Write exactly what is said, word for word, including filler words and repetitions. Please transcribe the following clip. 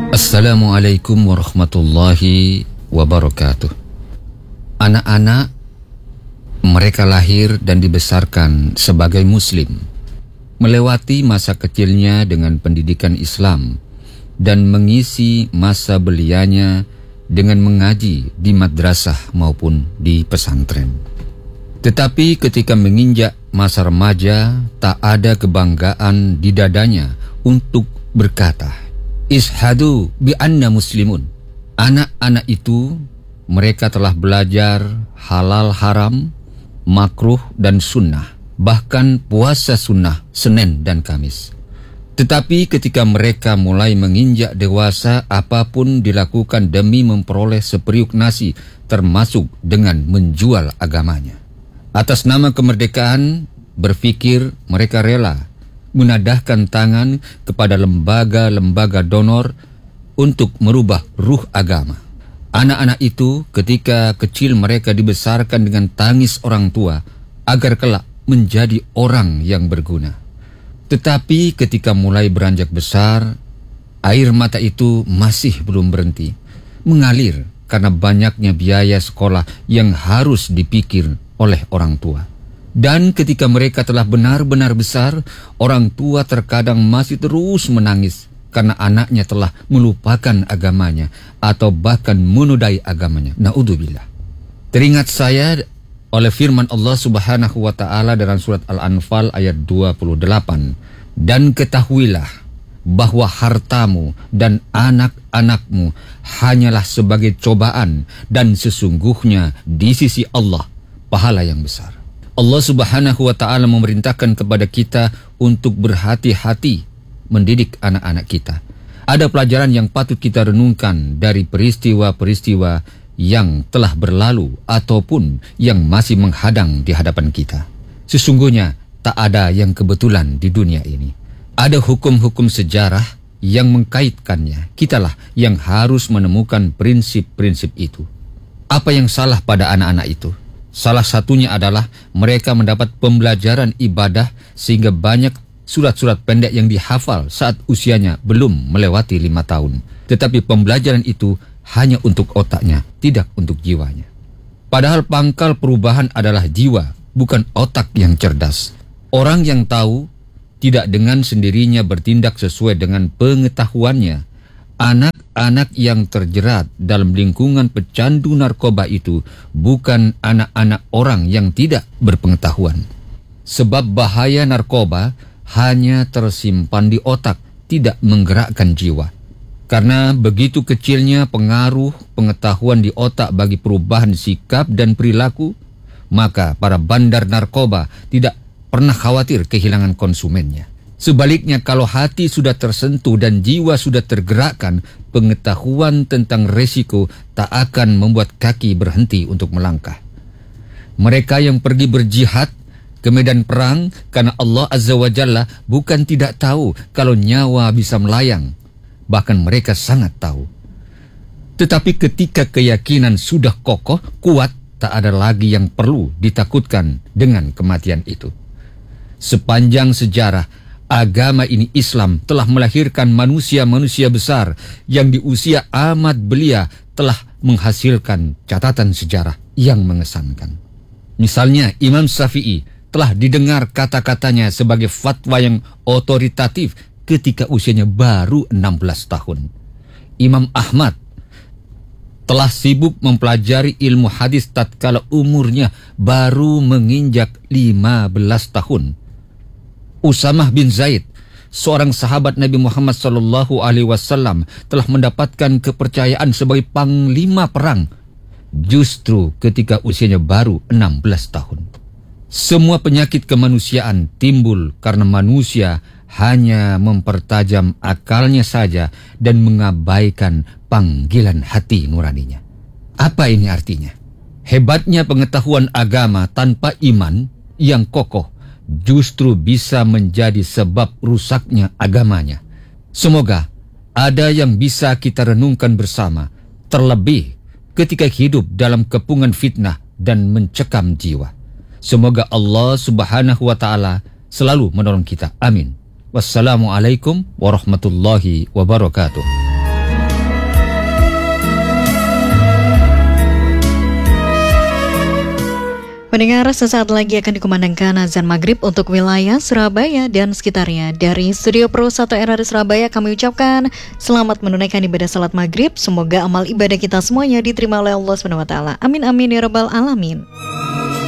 Assalamualaikum warahmatullahi wabarakatuh. Anak-anak, mereka lahir dan dibesarkan sebagai muslim, melewati masa kecilnya dengan pendidikan Islam, dan mengisi masa belianya dengan mengaji di madrasah maupun di pesantren. Tetapi ketika menginjak masa remaja, tak ada kebanggaan di dadanya untuk berkata, "Ishadu bi anna muslimun." Anak-anak itu, mereka telah belajar halal haram, makruh dan sunnah, bahkan puasa sunnah Senin dan Kamis. Tetapi ketika mereka mulai menginjak dewasa, apapun dilakukan demi memperoleh seperiuk nasi, termasuk dengan menjual agamanya. Atas nama kemerdekaan, berpikir mereka rela menadahkan tangan kepada lembaga-lembaga donor untuk merubah ruh agama. Anak-anak itu ketika kecil mereka dibesarkan dengan tangis orang tua agar kelak menjadi orang yang berguna. Tetapi ketika mulai beranjak besar, air mata itu masih belum berhenti mengalir karena banyaknya biaya sekolah yang harus dipikir oleh orang tua. Dan ketika mereka telah benar-benar besar, orang tua terkadang masih terus menangis karena anaknya telah melupakan agamanya atau bahkan menodai agamanya. Na'udzubillah. Teringat saya oleh firman Allah Subhanahu wa taala dalam surat Al-Anfal ayat dua puluh delapan, "Dan ketahuilah bahwa hartamu dan anak-anakmu hanyalah sebagai cobaan, dan sesungguhnya di sisi Allah pahala yang besar." Allah Subhanahu wa taala memerintahkan kepada kita untuk berhati-hati mendidik anak-anak kita. Ada pelajaran yang patut kita renungkan dari peristiwa-peristiwa yang telah berlalu ataupun yang masih menghadang di hadapan kita. Sesungguhnya tak ada yang kebetulan di dunia ini. Ada hukum-hukum sejarah yang mengkaitkannya. Kitalah yang harus menemukan prinsip-prinsip itu. Apa yang salah pada anak-anak itu? Salah satunya adalah mereka mendapat pembelajaran ibadah sehingga banyak surat-surat pendek yang dihafal saat usianya belum melewati lima tahun. Tetapi pembelajaran itu hanya untuk otaknya, tidak untuk jiwanya. Padahal pangkal perubahan adalah jiwa, bukan otak yang cerdas. Orang yang tahu tidak dengan sendirinya bertindak sesuai dengan pengetahuannya. Anak-anak yang terjerat dalam lingkungan pecandu narkoba itu bukan anak-anak orang yang tidak berpengetahuan. Sebab bahaya narkoba hanya tersimpan di otak, tidak menggerakkan jiwa. Karena begitu kecilnya pengaruh pengetahuan di otak bagi perubahan sikap dan perilaku, maka para bandar narkoba tidak pernah khawatir kehilangan konsumennya. Sebaliknya, kalau hati sudah tersentuh dan jiwa sudah tergerakkan, pengetahuan tentang resiko tak akan membuat kaki berhenti untuk melangkah. Mereka yang pergi berjihad ke medan perang karena Allah Azza wa Jalla bukan tidak tahu kalau nyawa bisa melayang. Bahkan mereka sangat tahu. Tetapi ketika keyakinan sudah kokoh, kuat, tak ada lagi yang perlu ditakutkan dengan kematian itu. Sepanjang sejarah, agama ini Islam telah melahirkan manusia-manusia besar yang di usia amat belia telah menghasilkan catatan sejarah yang mengesankan. Misalnya Imam Syafi'i telah didengar kata-katanya sebagai fatwa yang otoritatif ketika usianya baru enam belas tahun. Imam Ahmad telah sibuk mempelajari ilmu hadis tatkala umurnya baru menginjak lima belas tahun. Usamah bin Zaid, seorang sahabat Nabi Muhammad sallallahu alaihi wasallam, telah mendapatkan kepercayaan sebagai panglima perang justru ketika usianya baru enam belas tahun. Semua penyakit kemanusiaan timbul karena manusia hanya mempertajam akalnya saja dan mengabaikan panggilan hati nuraninya. Apa ini artinya? Hebatnya pengetahuan agama tanpa iman yang kokoh justru bisa menjadi sebab rusaknya agamanya. Semoga ada yang bisa kita renungkan bersama, terlebih ketika hidup dalam kepungan fitnah dan mencekam jiwa. Semoga Allah Subhanahu wa taala selalu menolong kita. Amin. Wassalamualaikum warahmatullahi wabarakatuh. Pendengar, sesaat lagi akan dikumandangkan azan maghrib untuk wilayah Surabaya dan sekitarnya. Dari Studio Pro satu R R I Surabaya kami ucapkan selamat menunaikan ibadah salat maghrib. Semoga amal ibadah kita semuanya diterima oleh Allah subhanahu wa taala. Amin amin ya rabbal alamin.